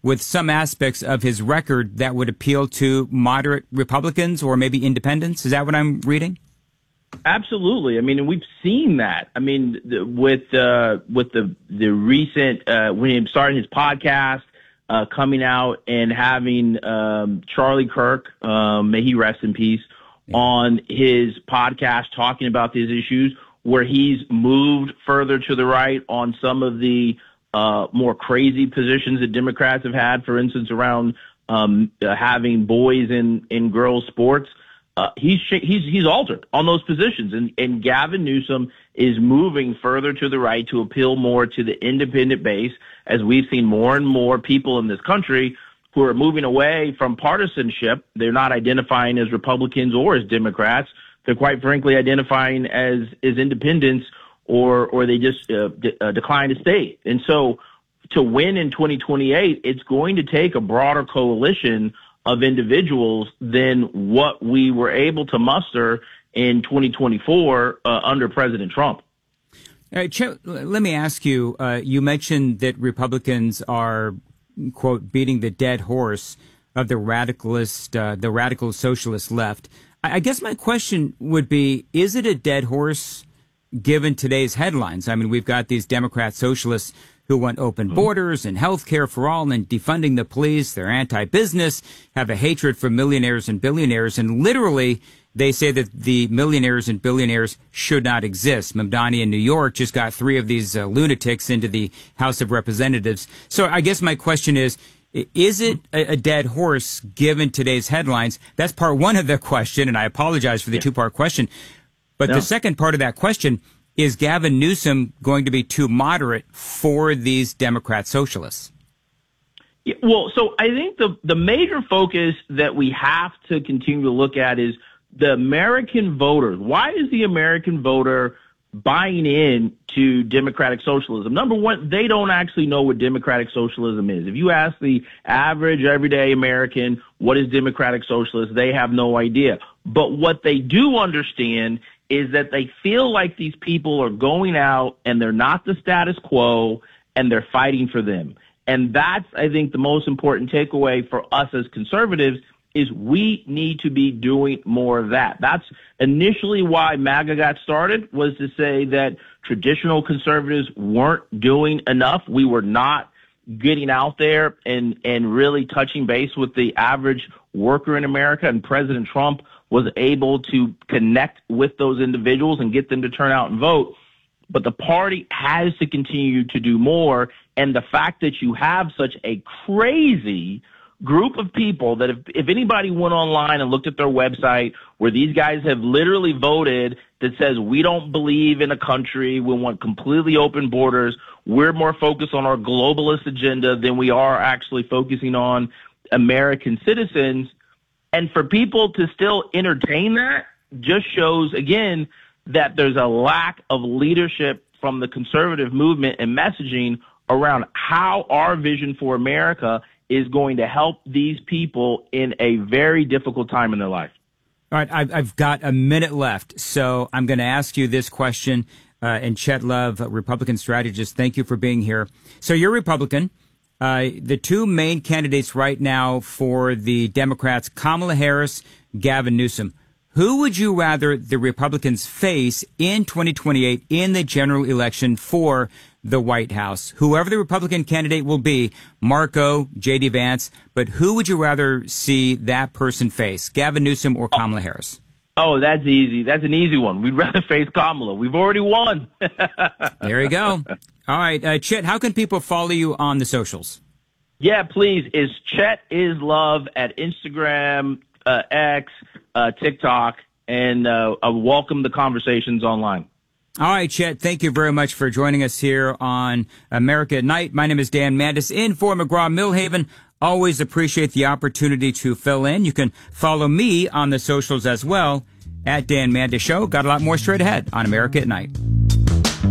with some aspects of his record that would appeal to moderate Republicans or maybe independents. Is that what I'm reading? Absolutely. I mean, and we've seen that. I mean, with the recent when he started his podcast, coming out and having Charlie Kirk, may he rest in peace, on his podcast talking about these issues, where he's moved further to the right on some of the more crazy positions that Democrats have had, for instance, around having boys in girls sports. He's altered on those positions, and Gavin Newsom is moving further to the right to appeal more to the independent base, as we've seen more and more people in this country who are moving away from partisanship. They're not identifying as Republicans or as Democrats. They're quite frankly identifying as independents, or they just decline to stay. And so to win in 2028, it's going to take a broader coalition of individuals than what we were able to muster in 2024 under President Trump. Chet, let me ask you, you mentioned that Republicans are, quote, beating the dead horse of the radical socialist left. I guess my question would be, is it a dead horse given today's headlines? I mean, we've got these Democrat socialists who want open borders and health care for all and defunding the police. They're anti-business, have a hatred for millionaires and billionaires, and literally they say that the millionaires and billionaires should not exist. Mamdani in New York just got 3 of these lunatics into the House of Representatives. So I guess my question is it a dead horse given today's headlines? That's part one of the question, and I apologize for the two-part question. But the second part of that question, is Gavin Newsom going to be too moderate for these Democrat socialists? Yeah, well, so I think the major focus that we have to continue to look at is the American voter. Why is the American voter buying in to democratic socialism? Number one, they don't actually know what democratic socialism is. If you ask the average everyday American, what is democratic socialism, they have no idea. But what they do understand is that they feel like these people are going out and they're not the status quo and they're fighting for them. And that's, I think, the most important takeaway for us as conservatives is we need to be doing more of that. That's initially why MAGA got started, was to say that traditional conservatives weren't doing enough. We were not getting out there and really touching base with the average worker in America, and President Trump was able to connect with those individuals and get them to turn out and vote. But the party has to continue to do more. And the fact that you have such a crazy group of people that if anybody went online and looked at their website where these guys have literally voted that says we don't believe in a country, we want completely open borders, we're more focused on our globalist agenda than we are actually focusing on American citizens. And for people to still entertain that just shows, again, that there's a lack of leadership from the conservative movement and messaging around how our vision for America is going to help these people in a very difficult time in their life. All right, I've got a minute left, so I'm going to ask you this question. And Chet Love, Republican strategist, thank you for being here. So you're Republican. The two main candidates right now for the Democrats, Kamala Harris, Gavin Newsom. Who would you rather the Republicans face in 2028 in the general election for the White House? Whoever the Republican candidate will be, Marco, J.D. Vance, but who would you rather see that person face, Gavin Newsom or Kamala Harris? Oh, that's easy. That's an easy one. We'd rather face Kamala. We've already won. There you go. All right, Chet, how can people follow you on the socials? Yeah, please. It's Chet is Love at Instagram, X, TikTok, and I welcome the conversations online. All right, Chet, thank you very much for joining us here on America at Night. My name is Dan Mandis in for McGraw-Millhaven. Always appreciate the opportunity to fill in. You can follow me on the socials as well at Dan Mandis Show. Got a lot more straight ahead on America at Night.